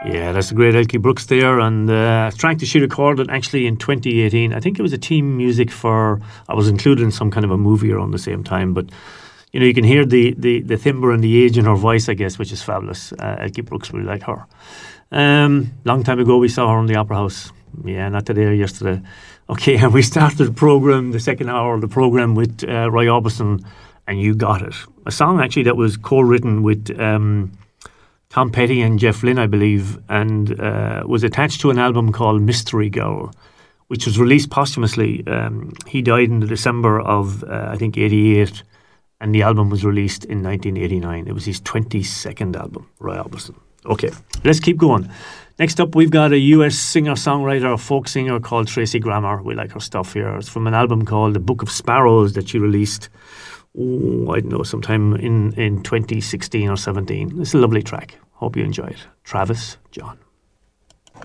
Yeah, that's the great Elkie Brooks there, and a track that she recorded actually in 2018. I think it was a team music for, I was included in some kind of a movie around the same time, but you know, you can hear the timbre and the age in her voice, I guess, which is fabulous. Elkie Brooks, really like her. Long time ago, we saw her in the Opera House. Yeah, not today or yesterday. Okay, and we started the program, the second hour of the program, with Roy Orbison, and You Got It. A song actually that was co-written with Tom Petty and Jeff Lynne, I believe, and was attached to an album called Mystery Girl, which was released posthumously. He died in the December of, I think, 88, and the album was released in 1989. It was his 22nd album, Roy Orbison. Okay, let's keep going. Next up, we've got a US singer-songwriter, a folk singer called Tracy Grammer. We like her stuff here. It's from an album called The Book of Sparrows that she released, I don't know, sometime in 2016 or 17. It's a lovely track. Hope you enjoy it. Travis John.